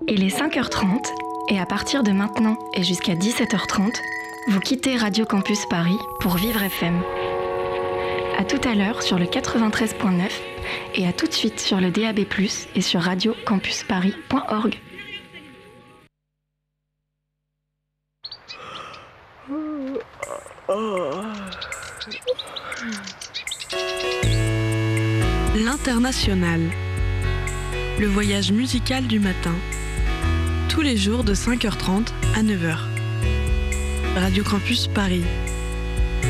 Il est 5h30 et à partir de maintenant et jusqu'à 17h30, vous quittez Radio Campus Paris pour Vivre FM. À tout à l'heure sur le 93.9 et à tout de suite sur le DAB+, et sur radiocampusparis.org. L'International. Le voyage musical du matin. Tous les jours de 5h30 à 9h. Radio Campus Paris.